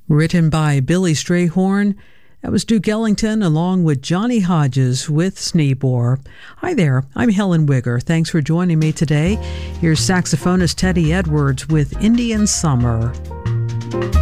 Written by Billy Strayhorn. That was Duke Ellington along with Johnny Hodges with Sneebor. Hi there, I'm Helen Wigger. Thanks for joining me today. Here's saxophonist Teddy Edwards with Indian Summer.